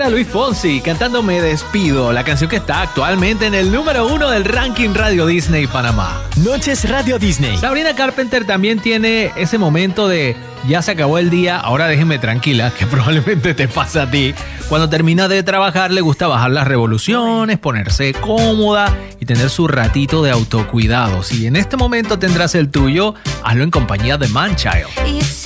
era Luis Fonsi cantando Me Despido, la canción que está actualmente en el número 1 del ranking Radio Disney Panamá. Noches Radio Disney. Sabrina Carpenter también tiene ese momento de ya se acabó el día, ahora déjenme tranquila, que probablemente te pasa a ti. Cuando termina de trabajar le gusta bajar las revoluciones, ponerse cómoda y tener su ratito de autocuidado. Si en este momento tendrás el tuyo, hazlo en compañía de Manchild.